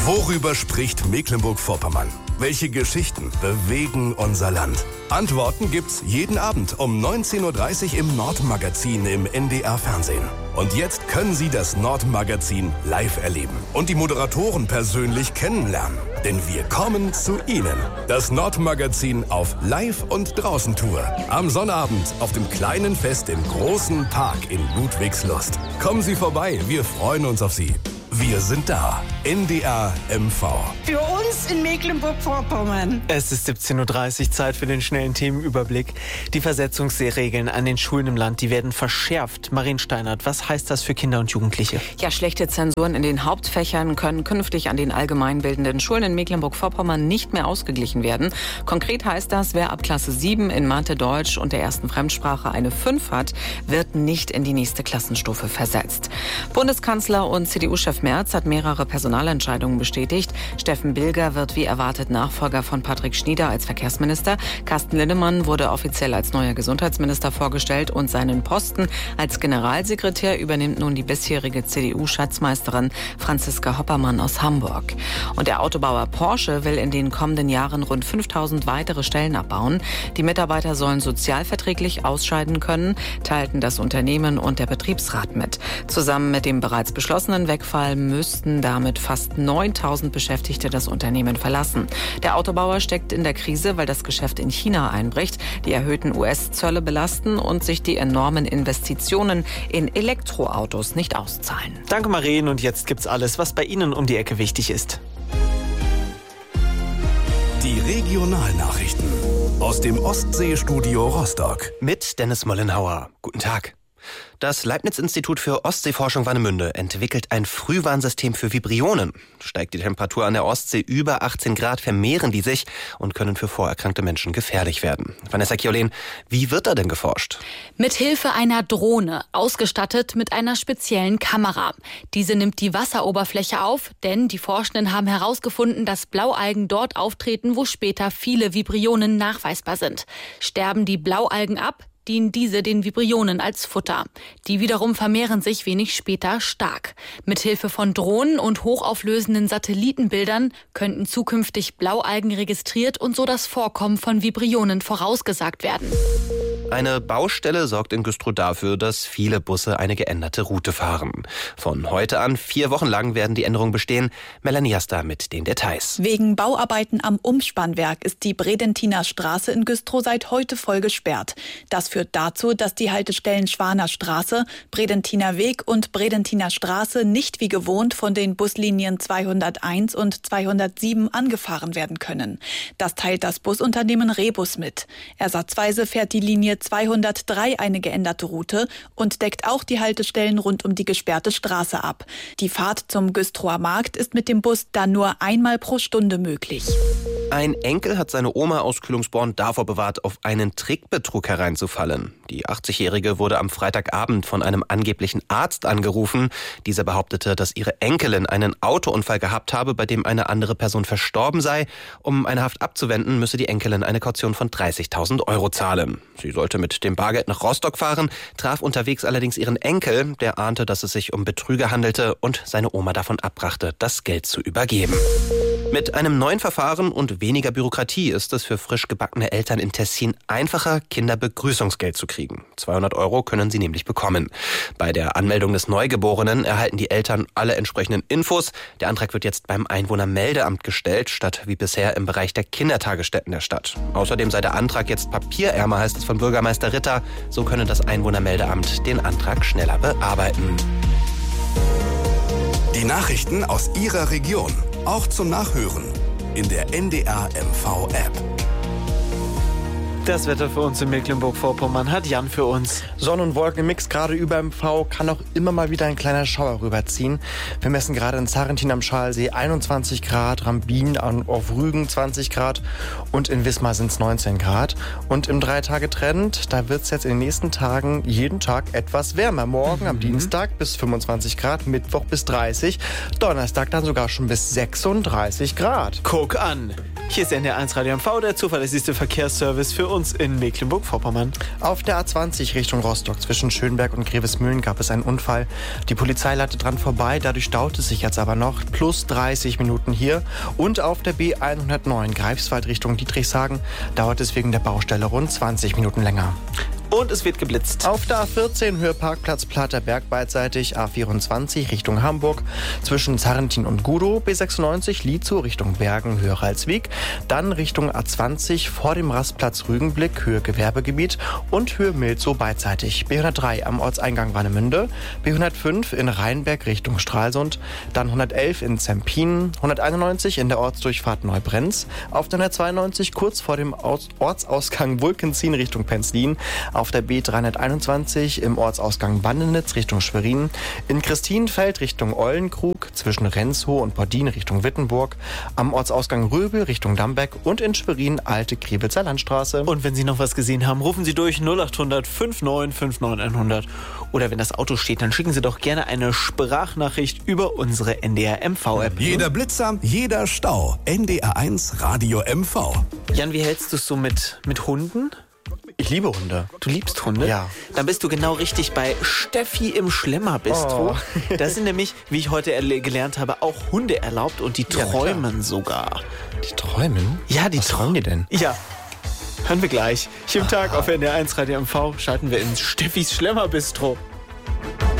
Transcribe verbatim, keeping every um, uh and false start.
Worüber spricht Mecklenburg-Vorpommern? Welche Geschichten bewegen unser Land? Antworten gibt's jeden Abend um neunzehn Uhr dreißig im Nordmagazin im N D R-Fernsehen. Und jetzt können Sie das Nordmagazin live erleben und die Moderatoren persönlich kennenlernen. Denn wir kommen zu Ihnen. Das Nordmagazin auf Live- und Draußen-Tour. Am Sonnabend auf dem kleinen Fest im großen Park in Ludwigslust. Kommen Sie vorbei, wir freuen uns auf Sie. Wir sind da. N D R M V. Für uns in Mecklenburg-Vorpommern. Es ist siebzehn Uhr dreißig, Zeit für den schnellen Themenüberblick. Die Versetzungsregeln an den Schulen im Land, die werden verschärft. Marien Steinert, was heißt das für Kinder und Jugendliche? Ja, schlechte Zensuren in den Hauptfächern können künftig an den allgemeinbildenden Schulen in Mecklenburg-Vorpommern nicht mehr ausgeglichen werden. Konkret heißt das, wer ab Klasse sieben in Mathe, Deutsch und der ersten Fremdsprache eine fünf hat, wird nicht in die nächste Klassenstufe versetzt. Bundeskanzler und C D U-Chef Merz hat mehrere Personalentscheidungen bestätigt. Steffen Bilger wird wie erwartet Nachfolger von Patrick Schnieder als Verkehrsminister. Carsten Linnemann wurde offiziell als neuer Gesundheitsminister vorgestellt und seinen Posten als Generalsekretär übernimmt nun die bisherige C D U-Schatzmeisterin Franziska Hoppermann aus Hamburg. Und der Autobauer Porsche will in den kommenden Jahren rund fünftausend weitere Stellen abbauen. Die Mitarbeiter sollen sozialverträglich ausscheiden können, teilten das Unternehmen und der Betriebsrat mit. Zusammen mit dem bereits beschlossenen Wegfall müssten damit fast neuntausend Beschäftigte das Unternehmen verlassen. Der Autobauer steckt in der Krise, weil das Geschäft in China einbricht, die erhöhten U S-Zölle belasten und sich die enormen Investitionen in Elektroautos nicht auszahlen. Danke Marien, und jetzt gibt's alles, was bei Ihnen um die Ecke wichtig ist. Die Regionalnachrichten aus dem Ostseestudio Rostock. Mit Dennis Mollenhauer. Guten Tag. Das Leibniz-Institut für Ostseeforschung Warnemünde entwickelt ein Frühwarnsystem für Vibrionen. Steigt die Temperatur an der Ostsee über achtzehn Grad, vermehren die sich und können für vorerkrankte Menschen gefährlich werden. Vanessa Chiolin, wie wird da denn geforscht? Mit Hilfe einer Drohne, ausgestattet mit einer speziellen Kamera. Diese nimmt die Wasseroberfläche auf, denn die Forschenden haben herausgefunden, dass Blaualgen dort auftreten, wo später viele Vibrionen nachweisbar sind. Sterben die Blaualgen ab, dienen diese den Vibrionen als Futter. Die wiederum vermehren sich wenig später stark. Mithilfe von Drohnen und hochauflösenden Satellitenbildern könnten zukünftig Blaualgen registriert und so das Vorkommen von Vibrionen vorausgesagt werden. Eine Baustelle sorgt in Güstrow dafür, dass viele Busse eine geänderte Route fahren. Von heute an vier Wochen lang werden die Änderungen bestehen. Melanie Jasta mit den Details. Wegen Bauarbeiten am Umspannwerk ist die Bredentiner Straße in Güstrow seit heute voll gesperrt. Das führt dazu, dass die Haltestellen Schwaner Straße, Bredentiner Weg und Bredentiner Straße nicht wie gewohnt von den Buslinien zweihunderteins und zweihundertsieben angefahren werden können. Das teilt das Busunternehmen Rebus mit. Ersatzweise fährt die Linie zweihundertdrei eine geänderte Route und deckt auch die Haltestellen rund um die gesperrte Straße ab. Die Fahrt zum Güstrower Markt ist mit dem Bus dann nur einmal pro Stunde möglich. Ein Enkel hat seine Oma aus Kühlungsborn davor bewahrt, auf einen Trickbetrug hereinzufallen. Die achtzigjährige wurde am Freitagabend von einem angeblichen Arzt angerufen. Dieser behauptete, dass ihre Enkelin einen Autounfall gehabt habe, bei dem eine andere Person verstorben sei. Um eine Haft abzuwenden, müsse die Enkelin eine Kaution von dreißigtausend Euro zahlen. Sie sollte mit dem Bargeld nach Rostock fahren, traf unterwegs allerdings ihren Enkel. Der ahnte, dass es sich um Betrüger handelte und seine Oma davon abbrachte, das Geld zu übergeben. Mit einem neuen Verfahren und weniger Bürokratie ist es für frisch gebackene Eltern in Tessin einfacher, Kinderbegrüßungsgeld zu kriegen. zweihundert Euro können sie nämlich bekommen. Bei der Anmeldung des Neugeborenen erhalten die Eltern alle entsprechenden Infos. Der Antrag wird jetzt beim Einwohnermeldeamt gestellt, statt wie bisher im Bereich der Kindertagesstätten der Stadt. Außerdem sei der Antrag jetzt papierärmer, heißt es von Bürgermeister Ritter. So könne das Einwohnermeldeamt den Antrag schneller bearbeiten. Die Nachrichten aus Ihrer Region, auch zum Nachhören in der N D R M V-App. Das Wetter für uns in Mecklenburg-Vorpommern hat Jan für uns. Sonne und Wolken im Mix, gerade über M V, kann auch immer mal wieder ein kleiner Schauer rüberziehen. Wir messen gerade in Zarrentin am Schalsee einundzwanzig Grad, Rambin auf Rügen zwanzig Grad und in Wismar sind es neunzehn Grad. Und im Drei-Tage-Trend, da wird es jetzt in den nächsten Tagen jeden Tag etwas wärmer. Morgen mhm. am Dienstag bis fünfundzwanzig Grad, Mittwoch bis dreißig, Donnerstag dann sogar schon bis sechsunddreißig Grad. Guck an! Hier ist N D R eins Radio M V, der zuverlässigste Verkehrsservice für uns in Mecklenburg-Vorpommern. Auf der A zwanzig Richtung Rostock zwischen Schönberg und Grevesmühlen gab es einen Unfall. Die Polizei leitet dran vorbei, dadurch staut es sich jetzt aber noch. Plus dreißig Minuten hier. Und auf der B hundertneun Greifswald Richtung Dietrichshagen dauert es wegen der Baustelle rund zwanzig Minuten länger. Und es wird geblitzt. Auf der A vierzehn Höhe Parkplatz Platerberg beidseitig, A vierundzwanzig Richtung Hamburg, zwischen Zarrentin und Gudow, B sechsundneunzig Lietzow Richtung Bergen, Höhe Ralswiek, dann Richtung A zwanzig vor dem Rastplatz Rügenblick, Höhe Gewerbegebiet und Höhe Milzow beidseitig, B hundertdrei am Ortseingang Warnemünde, B hundertfünf in Rheinberg Richtung Stralsund, dann hundertelf in Zempin, hunderteinundneunzig in der Ortsdurchfahrt Neubrenz, auf der hundertzweiundneunzig kurz vor dem Ortsausgang Wulkenzien Richtung Penzlin, auf der B dreihunderteinundzwanzig im Ortsausgang Bandenitz Richtung Schwerin, in Christinenfeld Richtung Eulenkrug, zwischen Renzhow und Pordin Richtung Wittenburg, am Ortsausgang Röbel Richtung Dambeck und in Schwerin Alte Kriebelzer Landstraße. Und wenn Sie noch was gesehen haben, rufen Sie durch null acht hundert neunundfünfzig neunundfünfzig hundert. Oder wenn das Auto steht, dann schicken Sie doch gerne eine Sprachnachricht über unsere N D R M V-App. Jeder Blitzer, jeder Stau. N D R eins Radio M V. Jan, wie hältst du es so mit, mit Hunden? Ich liebe Hunde. Du liebst Hunde? Ja. Dann bist du genau richtig bei Steffi im Schlemmerbistro. Oh. Da sind nämlich, wie ich heute gelernt habe, auch Hunde erlaubt und die träumen ja, sogar. Die träumen? Ja, die Was träumen die denn? Ja. Hören wir gleich. Hier im Tag auf N D R eins Radio M V schalten wir ins Steffis Schlemmerbistro.